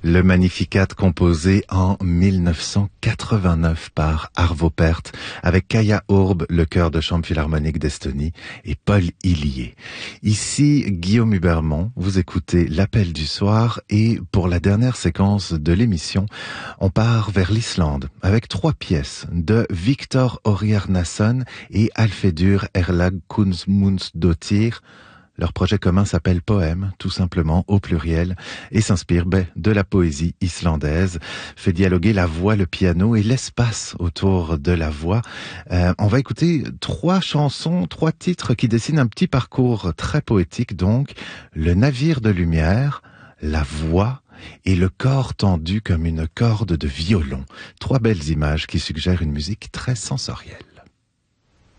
Le Magnificat composé en 1989 par Arvo Pärt avec Kaja Urb, le chœur de chambre philharmonique d'Estonie, et Paul Hillier. Ici, Guillaume Hubermont, vous écoutez l'Appel du soir et pour la dernière séquence de l'émission, on part vers l'Islande avec 3 pièces de Victor Oriarnason et Alfedur Erlagsmundsdóttir. Leur projet commun s'appelle Poème, tout simplement, au pluriel, et s'inspire de la poésie islandaise, fait dialoguer la voix, le piano et l'espace autour de la voix. On va écouter 3 chansons, 3 titres qui dessinent un petit parcours très poétique, donc le navire de lumière, la voix et le corps tendu comme une corde de violon. 3 belles images qui suggèrent une musique très sensorielle.